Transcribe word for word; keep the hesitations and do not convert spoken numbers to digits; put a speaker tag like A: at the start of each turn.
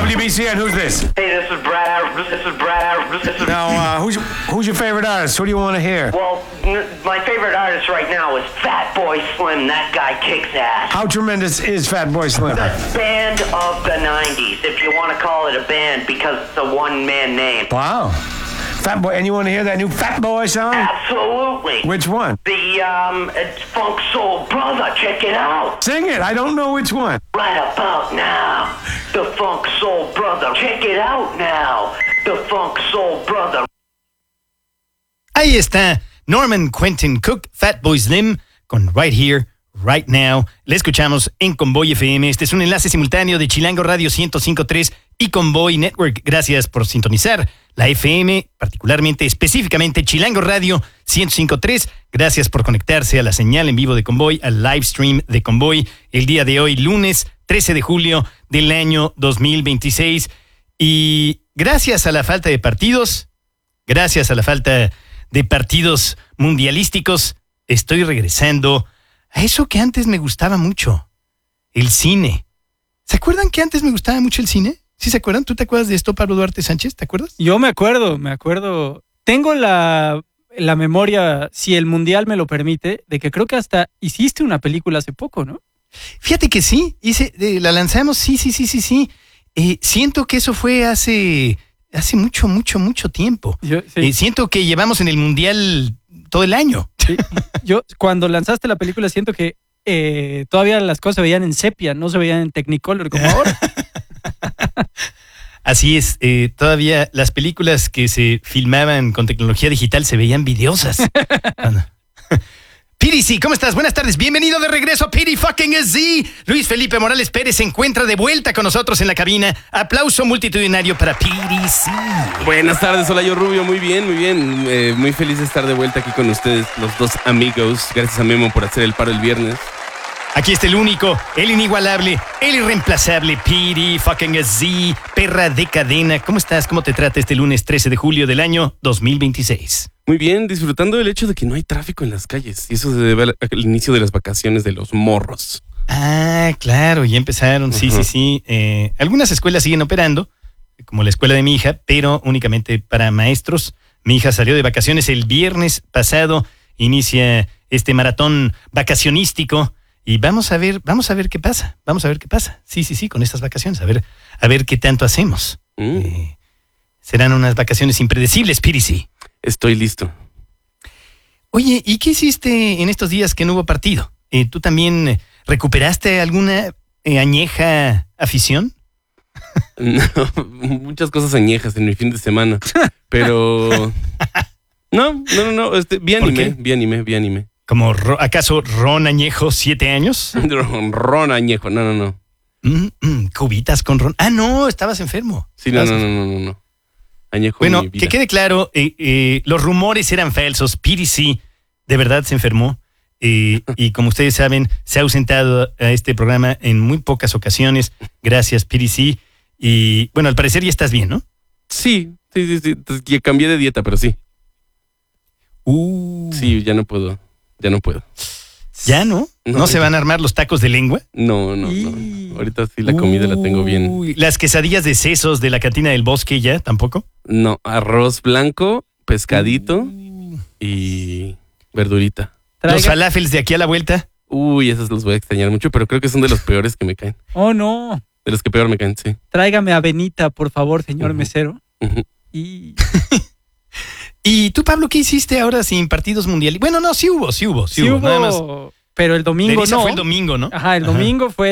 A: W B C N, who's this?
B: Hey, this is Brad. This is Brad. This is
A: Now, uh, who's, who's your favorite artist? Who do you want to hear?
B: Well, n- my favorite artist right now is Fatboy Slim. That guy kicks ass.
A: How tremendous is Fatboy Slim?
B: The band of the nineties, if you want to call it a band, because it's a one-man name.
A: Wow. Fatboy, and you want to hear that new Fatboy song?
B: Absolutely.
A: Which one?
B: The, um, it's Funk Soul Brother. Check it out.
A: Sing it. I don't know which one.
B: Right about now. The Funk Soul Brother. Check it out now. The Funk Soul Brother.
C: Ahí está Norman Quentin Cook, Fatboy Slim, con Right Here, Right Now. Le escuchamos en Convoy F M. Este es un enlace simultáneo de Chilango Radio ciento cinco punto tres y Convoy Network. Gracias por sintonizar la F M, particularmente, específicamente Chilango Radio ciento cinco punto tres. Gracias por conectarse a la señal en vivo de Convoy, al live stream de Convoy, el día de hoy, lunes trece de julio del año dos mil veintiséis. Y gracias a la falta de partidos, gracias a la falta de partidos mundialísticos, estoy regresando a eso que antes me gustaba mucho, el cine. ¿Se acuerdan que antes me gustaba mucho el cine? ¿Sí se acuerdan? ¿Tú te acuerdas de esto, Pablo Duarte Sánchez? ¿Te acuerdas?
D: Yo me acuerdo, me acuerdo. Tengo la, la memoria, si el mundial me lo permite, de que creo que hasta hiciste una película hace poco, ¿no?
C: Fíjate que sí, hice, eh, la lanzamos, sí, sí, sí, sí, sí. Eh, siento que eso fue hace, hace mucho, mucho, mucho tiempo.
D: Yo, sí.
C: eh, siento que llevamos en el mundial todo el año.
D: Sí. Yo, cuando lanzaste la película, siento que eh, todavía las cosas se veían en sepia, no se veían en Technicolor como ahora.
C: Así es, eh, todavía las películas que se filmaban con tecnología digital se veían videosas. Piri, sí, ¿cómo estás? Buenas tardes, bienvenido de regreso a Piri fucking Z. Luis Felipe Morales Pérez se encuentra de vuelta con nosotros en la cabina. Aplauso multitudinario para Piri, sí.
E: Buenas tardes, hola yo Rubio, muy bien, muy bien. Eh, muy feliz de estar de vuelta aquí con ustedes, los dos amigos. Gracias a Memo por hacer el paro el viernes.
C: Aquí está el único, el inigualable, el irreemplazable Piri fucking Z, perra de cadena. ¿Cómo estás? ¿Cómo te trata este lunes trece de julio del año dos mil veintiséis?
E: Muy bien, disfrutando del hecho de que no hay tráfico en las calles. Y eso se debe al, al inicio de las vacaciones de los morros.
C: Ah, claro, ya empezaron, sí, uh-huh. sí, sí. Eh, algunas escuelas siguen operando, como la escuela de mi hija, pero únicamente para maestros. Mi hija salió de vacaciones el viernes pasado, inicia este maratón vacacionístico. Y vamos a ver, vamos a ver qué pasa, vamos a ver qué pasa. Sí, sí, sí, con estas vacaciones, a ver, a ver qué tanto hacemos. Mm. Eh, serán unas vacaciones impredecibles, Pirisi.
E: Estoy listo.
C: Oye, ¿y qué hiciste en estos días que no hubo partido? Eh, ¿Tú también recuperaste alguna eh, añeja afición?
E: No, muchas cosas añejas en mi fin de semana, pero... No, no, no, no, este, vi anime, vi anime, vi anime.
C: ¿Como ro, acaso Ron Añejo, siete años?
E: Ron, Ron Añejo, no, no, no.
C: Mm, mm, cubitas con Ron. Ah, no, estabas enfermo.
E: Sí, no, no, no, no, no, no. Añejo.
C: Bueno,
E: mi vida.
C: Que quede claro, eh, eh, los rumores eran falsos. Piri sí, de verdad se enfermó. Eh, y como ustedes saben, se ha ausentado a este programa en muy pocas ocasiones. Gracias, Piri sí. Y bueno, al parecer ya estás bien, ¿no?
E: Sí, sí, sí, sí. Cambié de dieta, pero sí.
C: Uh.
E: Sí, ya no puedo. Ya no puedo.
C: ¿Ya no? ¿No, ¿No se van a armar los tacos de lengua?
E: No, no, y... no. Ahorita sí la comida Uy, la tengo bien.
C: ¿Las quesadillas de sesos de la cantina del bosque ya tampoco?
E: No, arroz blanco, pescadito uh. y verdurita.
C: Traiga. ¿Los falafels de aquí a la vuelta?
E: Uy, esos los voy a extrañar mucho, pero creo que son de los peores que me caen.
D: Oh, no.
E: De los que peor me caen, sí.
D: Tráigame avenita, por favor, señor uh-huh. mesero.
E: Uh-huh.
D: Y...
C: ¿Y tú, Pablo, qué hiciste ahora sin partidos mundiales? Bueno, no, sí hubo, sí hubo, sí,
D: sí
C: hubo,
D: hubo,
C: nada más.
D: Pero el domingo no.
C: fue el domingo, ¿no?
D: Ajá, el domingo Ajá. fue